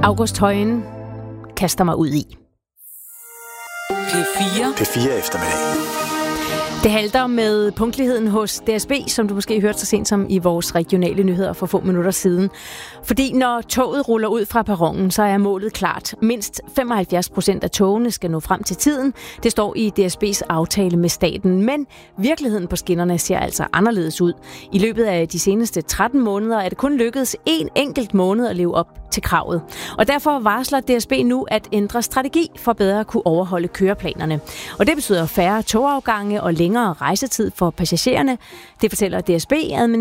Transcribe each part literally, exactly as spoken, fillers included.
August Højen kaster mig ud i. P fire. P fire eftermiddag. Det halter med punktligheden hos D S B, som du måske hørte så sent som i vores regionale nyheder for få minutter siden. Fordi når toget ruller ud fra perronen, så er målet klart. Mindst femoghalvfjerds procent af togene skal nå frem til tiden. Det står i D S B's aftale med staten. Men virkeligheden på skinnerne ser altså anderledes ud. I løbet af de seneste tretten måneder er det kun lykkedes en enkelt måned at leve op til kravet. Og derfor varsler D S B nu at ændre strategi for bedre at kunne overholde køreplanerne. Og det betyder færre togafgange og længere rejsetid for passagererne. Det fortæller D S B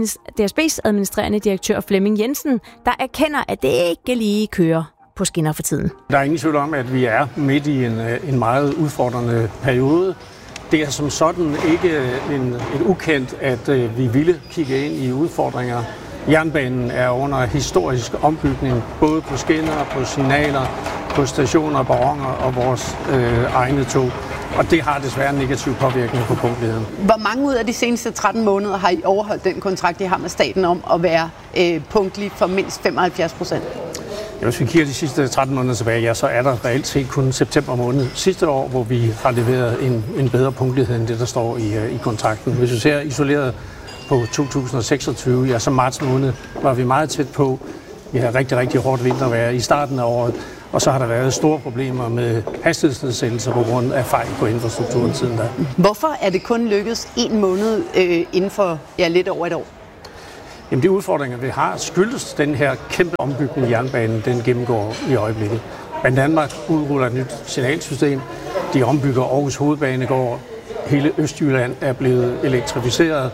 D S B's administrerende direktør Flemming Jensen, der erkender, at det ikke lige kører på skinner for tiden. Der er ingen tvivl om, at vi er midt i en, en meget udfordrende periode. Det er som sådan ikke en, et ukendt, at uh, vi ville kigge ind i udfordringer. Jernbanen er under historisk ombygning, både på skinner, på signaler, på stationer, perroner og vores øh, egne tog. Og det har desværre negativ påvirkning på punktligheden. Hvor mange ud af de seneste tretten måneder har I overholdt den kontrakt, I har med staten om at være øh, punktlig for mindst femoghalvfjerds procent? Ja, hvis vi kigger de sidste tretten måneder tilbage, ja, så er der reelt set kun september måned sidste år, hvor vi har leveret en, en bedre punktlighed end det, der står i, i kontrakten. Hvis vi ser isoleret på to tusind og seksogtyve, ja, så marts måned var vi meget tæt på. Vi har rigtig, rigtig hårdt vintervejr i starten af året, og så har der været store problemer med hastighedsnedsættelser på grund af fejl på infrastrukturen siden da. Hvorfor er det kun lykkedes en måned øh, inden for ja, lidt over et år? Jamen, de udfordringer, vi har, skyldes den her kæmpe ombygning i jernbanen, den gennemgår i øjeblikket. Banedanmark udruller et nyt signalsystem. De ombygger Aarhus Hovedbanegård. Hele Østjylland er blevet elektrificeret.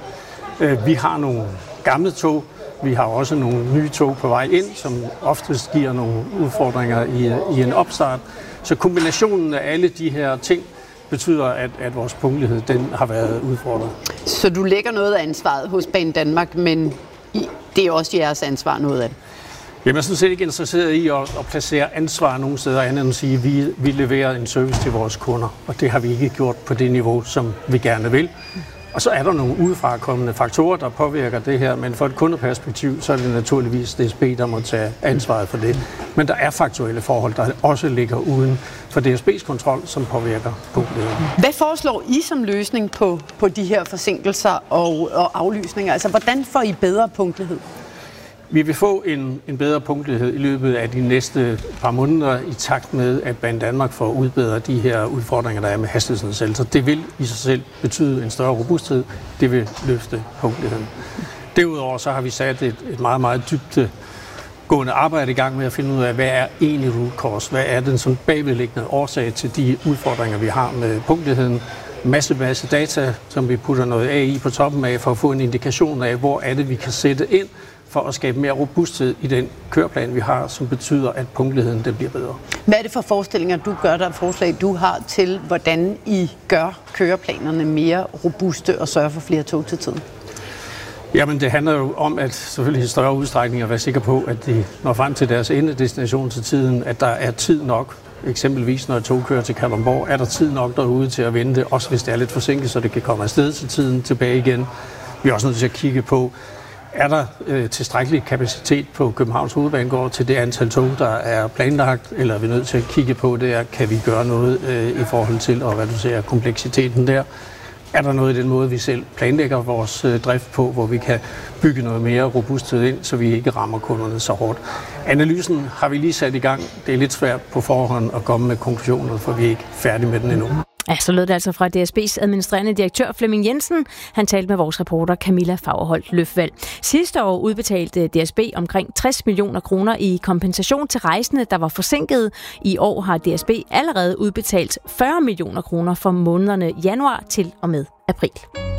Vi har nogle gamle tog. Vi har også nogle nye tog på vej ind, som oftest giver nogle udfordringer i, i en opstart. Så kombinationen af alle de her ting betyder, at, at vores punktlighed den har været udfordret. Så du lægger noget af ansvaret hos Banedanmark, men I, det er også jeres ansvar noget af det? Jamen, jeg er sådan set ikke interesseret i at, at placere ansvar nogen steder andet end at sige, at vi, vi leverer en service til vores kunder, og det har vi ikke gjort på det niveau, som vi gerne vil. Og så er der nogle udefrakommende faktorer, der påvirker det her, men for et kundeperspektiv, så er det naturligvis D S B, der må tage ansvaret for det. Men der er faktuelle forhold, der også ligger uden for D S B's kontrol, som påvirker punktligheden. Hvad foreslår I som løsning på, på de her forsinkelser og, og aflysninger? Altså, hvordan får I bedre punktlighed? Vi vil få en, en bedre punktlighed i løbet af de næste par måneder i takt med, at Banedanmark får udbedret de her udfordringer, der er med hastighedsnedsættelser. Det vil i sig selv betyde en større robusthed. Det vil løfte punktligheden. Derudover så har vi sat et, et meget, meget dybdegående arbejde i gang med at finde ud af, hvad er egentlig root cause? Hvad er den sådan bagvedliggende årsag til de udfordringer, vi har med punktligheden? Masse, masse data, som vi putter noget A I på toppen af, for at få en indikation af, hvor er det, vi kan sætte ind for at skabe mere robusthed i den køreplan, vi har, som betyder, at punktligheden den bliver bedre. Hvad er det for forestillinger, du gør, der forslag, du har til, hvordan I gør køreplanerne mere robuste og sørger for flere tog til tiden? Jamen, det handler jo om, at selvfølgelig i større udstrækning at være sikker på, at de når frem til deres endedestination til tiden, at der er tid nok. Eksempelvis når et tog kører til Kalundborg, er der tid nok derude til at vente, også hvis det er lidt forsinket, så det kan komme afsted til tiden tilbage igen. Vi er også nødt til at kigge på, er der øh, tilstrækkelig kapacitet på Københavns Hovedbanegård til det antal tog, der er planlagt, eller er vi nødt til at kigge på det, er, kan vi gøre noget øh, i forhold til at reducere kompleksiteten der? Er der noget i den måde, vi selv planlægger vores øh, drift på, hvor vi kan bygge noget mere robusthed ind, så vi ikke rammer kunderne så hårdt? Analysen har vi lige sat i gang. Det er lidt svært på forhånd at komme med konklusioner, for vi er ikke færdige med den endnu. Ja, så lød det altså fra D S B's administrerende direktør Flemming Jensen. Han talte med vores reporter Camilla Fagerholt Løfvald. Sidste år udbetalte D S B omkring tres millioner kroner i kompensation til rejsende, der var forsinket. I år har D S B allerede udbetalt fyrre millioner kroner for månederne januar til og med april.